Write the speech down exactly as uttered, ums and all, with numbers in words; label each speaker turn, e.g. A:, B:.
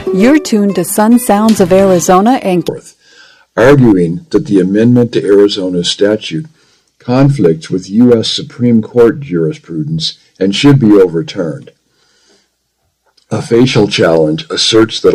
A: You're tuned to Sun Sounds of Arizona and
B: arguing that the amendment to Arizona's statute conflicts with U S Supreme Court jurisprudence and should be overturned. A facial challenge asserts that